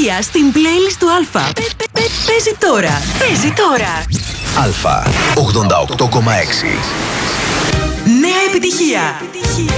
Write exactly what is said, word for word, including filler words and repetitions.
επιτυχία στην playlist του Αλφα. Παίζει τώρα. Παίζει τώρα. Αλφα ογδόντα οκτώ κόμμα έξι. Νέα επιτυχία.